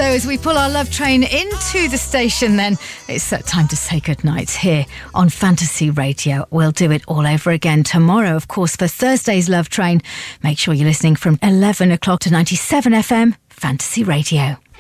So as we pull our love train into the station, then it's time to say goodnight here on Fantasy Radio. We'll do it all over again tomorrow, of course, for Thursday's Love Train. Make sure you're listening from 11 o'clock to 97 FM Fantasy Radio.